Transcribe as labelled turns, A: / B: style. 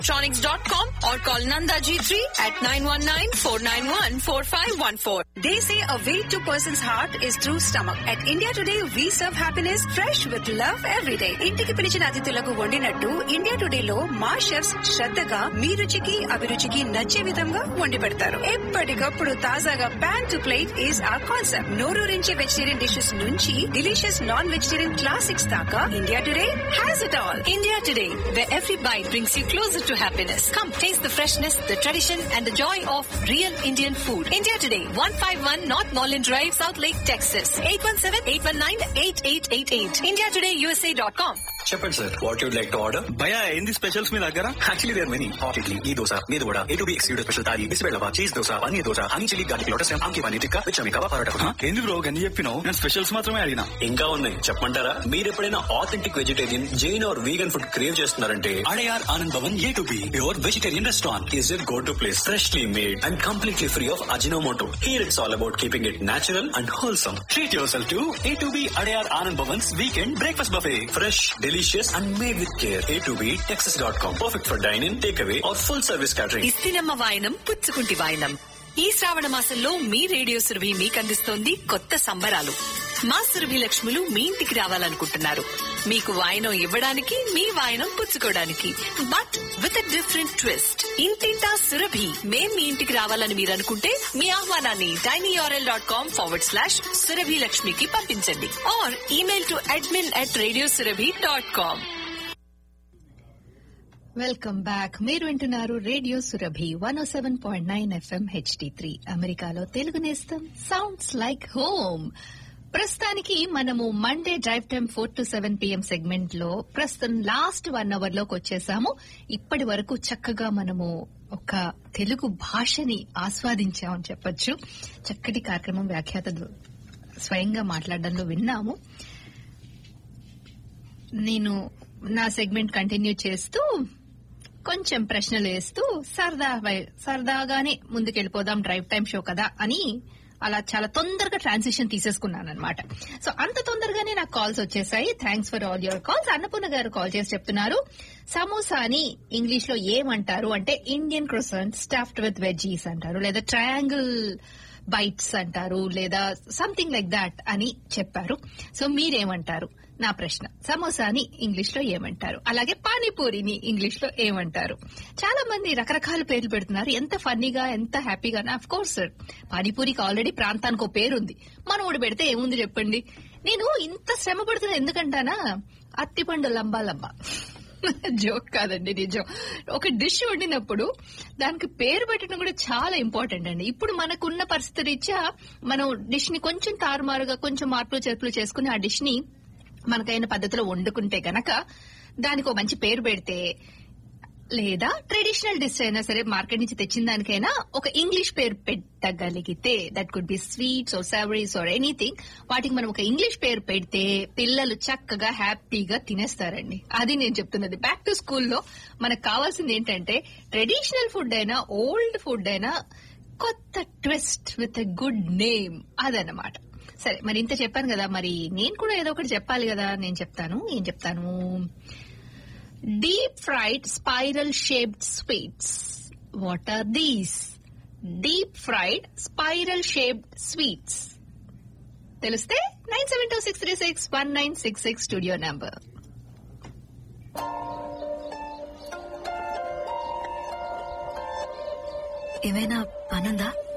A: Electronics.com or call Nanda G3 at 919-491-4514. They say a way to person's heart is through stomach. At India Today, we serve happiness fresh with love every day. ఇంటికి పిలిచిన అతిథులకు వండినట్టు India today లో మా chefs శ్రద్ధగా మీ రుచికి అభిరుచికి నచ్చే విధంగా వండి పెడతారు. ఎప్పటికప్పుడు తాజాగా ప్యాన్ టు ప్లేట్ ఈస్ ఆ కాన్సెప్ట్. నోరూరించే వెజిటేరియన్ డిషెస్ నుంచి డిలీషియస్ నాన్ వెజిటేరియన్ క్లాసిక్స్ దాకా India today has it all. India today, where every bite brings you closer to happiness. Come taste the freshness, the tradition, and the joy of real Indian food. India Today, 151 North Norland Drive, South Lake, Texas. 817-819-8888. IndiaTodayUSA.com.
B: చెప్పండి sir, what you'd like to order?
C: భయ ఏంది specials మీ దగ్గర?
B: Actually there many. Hot idli, ఈ దోశ, మీద vada, A2B excluded special thali, బిస్బెల్లవా, cheese dosa, paneer dosa, honey chilli garlic lotus, ఆమ్కి paneer tikka, విచమి kebab parotta.
C: ఎందుకు bro గన్ని చెప్పినావు? నేను specials మాత్రమే అడిగినా.
B: ఇంకా ఉన్నాయి చెప్పమంటారా? మీరు ఎప్పుడైనా authentic vegetarian, Jain are vegan food crave చేస్తున్నారంటే Adyar Anand Bhavan A2B pure vegetarian restaurant is your go to place. Freshly made and completely free of Ajinomoto. Here it's all about keeping it natural and wholesome. Treat your self to A2B Adyar Anand Bhavan's weekend breakfast buffet. Fresh, delicious and made with care. A2B Texas.com. Perfect for dine-in, takeaway or full service catering.
A: ఇస్తినమ్మ వాయనం పుచ్చుకుంటి వాయనం. ఈ శ్రావణ మాసంలో మీ radio Surabhi మీకు అందిస్తోంది కొత్త సంబరాలు. మా సురభి లక్ష్ములు మీ ఇంటికి రావాలనుకుంటున్నారు. మీకు వాయనం ఇవ్వడానికి, మీ వాయనం పుచ్చుకోవడానికి. But with a different twist. ఇంటింటా సురభి. మేం మీ ఇంటికి రావాలని మీరు అనుకుంటే మీ ఆహ్వానాన్ని tinyurl.com/సురభి లక్ష్మికి పంపించండి. Are email to admin@radiosurabhi.com.
D: Welcome back. మీరు వింటున్నారు రేడియో సురభి 107.9 FM HD3. అమెరికాలో తెలుగు నేస్తం సౌండ్స్ లైక్ హోమ్. ప్రస్తుతానికి మనము Monday drive time 4 to 7 PM segment లో ప్రస్తుతం లాస్ట్ 1 hour లోకి వచ్చేసాము. ఇప్పటి వరకు చక్కగా మనము ఒక తెలుగు భాషని ఆస్వాదించామని చెప్పొచ్చు. చక్కటి కార్యక్రమం వ్యాఖ్యాత స్వయంగా మాట్లాడడంలో విన్నాము. నేను నా సెగ్మెంట్ కంటిన్యూ చేస్తూ కొంచెం ప్రశ్నలు వేస్తూ సరదాగానే ముందుకెళ్ళిపోదాం, డ్రైవ్ టైమ్ షో కదా అని అలా చాలా తొందరగా ట్రాన్సిషన్ తీసేసుకున్నానమాట. సో అంత తొందరగానే నాకు కాల్స్ వచ్చేసాయి. Thanks for all your calls. Annapurna గారు కాల్ చేసి చెప్తున్నారు, సమోసాని ఇంగ్లీష్ లో ఏమంటారు అంటే ఇండియన్ క్రోసెంట్ స్టఫ్డ్ విత్ వెజ్జీస్ అంటారు, లేదా ట్రయాంగిల్ బైట్స్ అంటారు, లేదా సంథింగ్ లైక్ దాట్ అని చెప్పారు. సో మీరేమంటారు? నా ప్రశ్న. సమోసాని ఇంగ్లీష్ లో ఏమంటారు? అలాగే పానీపూరిని ఇంగ్లీష్ లో ఏమంటారు? చాలా మంది రకరకాల పేర్లు పెడుతున్నారు. ఎంత ఫన్నీగా, ఎంత హ్యాపీగా. అఫ్ కోర్స్ పానీపూరికి ఆల్రెడీ ప్రాంతానికి ఒక పేరుంది. మనోడు పెడితే ఏముంది చెప్పండి. నేను ఇంత శ్రమ పడుతున్నా ఎందుకంటానా, అత్తిపండు లంబా లంబా. జోక్ కాదండి, నిజం. ఒక డిష్ వండినప్పుడు దానికి పేరు పెట్టడం కూడా చాలా ఇంపార్టెంట్ అండి. ఇప్పుడు మనకున్న పరిస్థితి రీత్యా మనం డిష్ ని కొంచెం తారుమారుగా, కొంచెం మార్పులు చేర్పులు చేసుకుని ఆ డిష్ ని మనకైన పద్ధతిలో వండుకుంటే గనక దానికి ఒక మంచి పేరు పెడితే, లేదా ట్రెడిషనల్ డిష్ అయినా సరే మార్కెట్ నుంచి తెచ్చిన దానికైనా ఒక ఇంగ్లీష్ పేరు పెట్టగలిగితే, that could be sweets are సావరీస్ or anything, వాటికి మనం ఒక ఇంగ్లీష్ పేరు పెడితే పిల్లలు చక్కగా హ్యాపీగా తినేస్తారండి. అది నేను చెప్తున్నది. బ్యాక్ టు స్కూల్లో మనకు కావాల్సింది ఏంటంటే ట్రెడిషనల్ ఫుడ్ అయినా ఓల్డ్ ఫుడ్ అయినా కొత్త twist with a good name, అదన్నమాట. సరే, మరి ఇంత చెప్పాను కదా, మరి నేను కూడా ఏదో ఒకటి చెప్పాలి కదా. నేను చెప్తాను. ఏం చెప్తాను? Deep fried spiral shaped sweets. What are these? Deep fried spiral shaped sweets. తెలిస్తే 972-636-1966 స్టూడియో నంబర్.
A: ఏమైనా పనుందా?